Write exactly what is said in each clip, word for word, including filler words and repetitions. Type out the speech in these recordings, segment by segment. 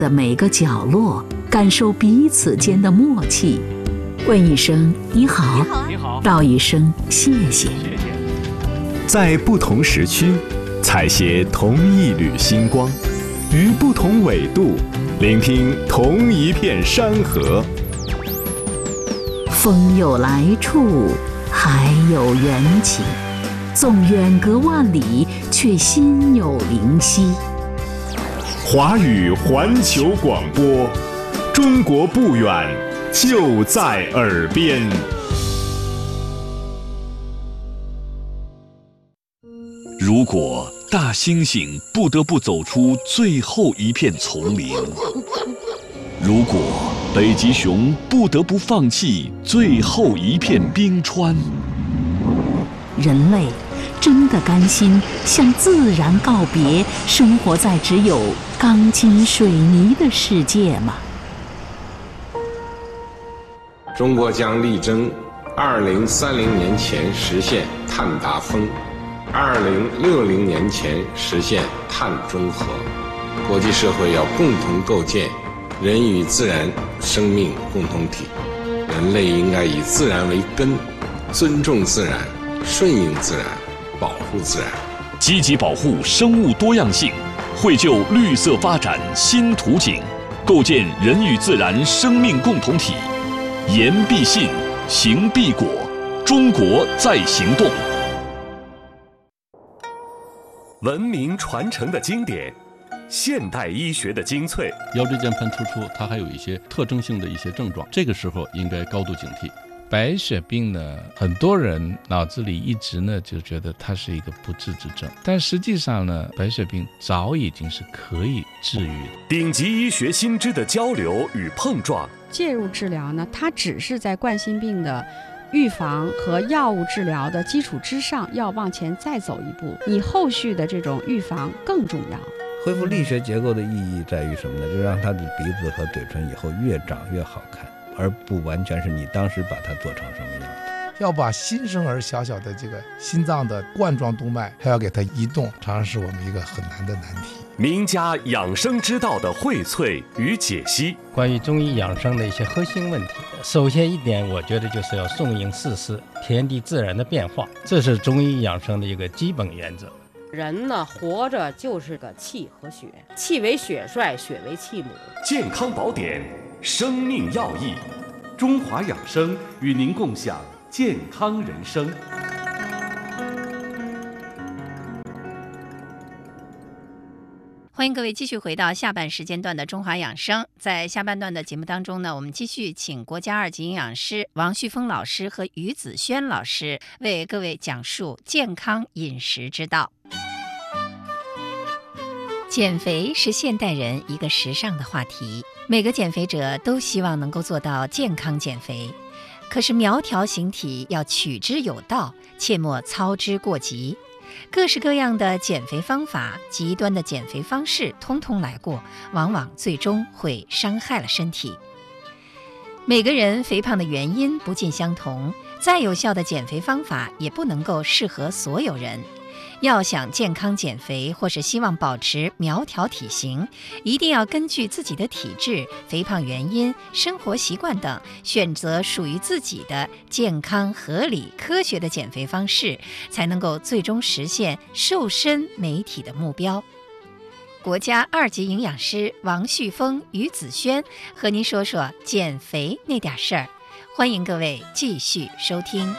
的每个角落，感受彼此间的默契。问一声你好， 你好， 道一声谢谢。 谢谢。 在不同时区，采撷同一缕星光，于不同纬度，聆听同一片山河。 风有来处，海有缘起，纵远隔万里，却心有灵犀。 华语环球广播，中国不远，就在耳边。 如果大猩猩不得不走出最后一片丛林，如果北极熊不得不放弃最后一片冰川， 人类真的甘心向自然告别，生活在只有钢筋水泥的世界吗？ 中国将力争二零三零年前实现碳达峰，二零六零年前实现碳中和。国际社会要共同构建人与自然生命共同体，人类应该以自然为根，尊重自然，顺应自然，保护自然， 积极保护生物多样性，绘就绿色发展新图景，构建人与自然生命共同体。言必信，行必果，中国在行动。 文明传承的经典，现代医学的精粹。 腰椎间盘突出，它还有一些特征性的一些症状，这个时候应该高度警惕。白血病呢，很多人脑子里一直呢就觉得它是一个不治之症，但实际上呢，白血病早已经是可以治愈的。 顶级医学新知的交流与碰撞， 介入治疗呢，它只是在冠心病的预防和药物治疗的基础之上，要往前再走一步，你后续的这种预防更重要。 恢复力学结构的意义在于什么呢？就是让他的鼻子和嘴唇以后越长越好看，而不完全是你当时把它做成什么样子。 要把新生儿小小的这个心脏的冠状动脉还要给它移动，常常是我们一个很难的难题。 名家养生之道的荟萃与解析， 关于中医养生的一些核心问题，首先一点，我觉得就是要顺应四时，天地自然的变化，这是中医养生的一个基本原则。 人呢，活着就是个气和血，气为血帅，血为气母。 健康宝典，生命要义，中华养生与您共享健康人生。 欢迎各位继续回到下半时间段的中华养生。在下半段的节目当中呢，我们继续请国家二级营养师王旭峰老师和于子轩老师为各位讲述健康饮食之道。减肥是现代人一个时尚的话题，每个减肥者都希望能够做到健康减肥。可是苗条形体要取之有道，切莫操之过急。各式各样的减肥方法，极端的减肥方式通通来过，往往最终会伤害了身体。每个人肥胖的原因不尽相同，再有效的减肥方法也不能够适合所有人。要想健康减肥，或是希望保持苗条体型，一定要根据自己的体质、肥胖原因、生活习惯等，选择属于自己的健康、合理、科学的减肥方式，才能够最终实现瘦身美体的目标。国家二级营养师王旭峰、于子轩和您说说减肥那点事儿，欢迎各位继续收听。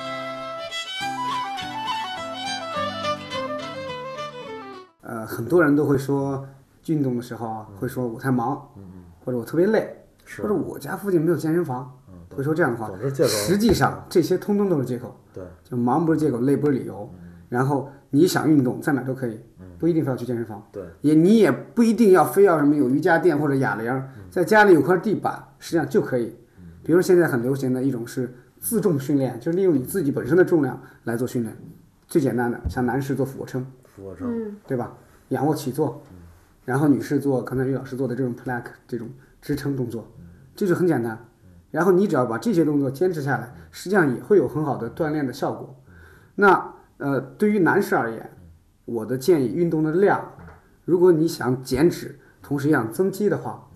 呃，很多人都会说，运动的时候啊，会说我太忙，嗯、或者我特别累，或者我家附近没有健身房，嗯、会说这样的话。实际上，这些通通都是借口。对，就忙不是借口，累不是理由。嗯、然后你想运动，在哪都可以，嗯、不一定非要去健身房。对，也你也不一定要非要什么有瑜伽垫或者哑铃，嗯、在家里有块地板，实际上就可以。嗯、比如现在很流行的一种是自重训练，就是利用你自己本身的重量来做训练。最简单的，像男士做俯卧撑。俯卧撑，对吧？仰卧起坐，然后女士做刚才于老师做的这种 plank 这种支撑动作，这就很简单。然后你只要把这些动作坚持下来，实际上也会有很好的锻炼的效果。那呃，对于男士而言，我的建议运动的量，如果你想减脂，同时也想增肌的话，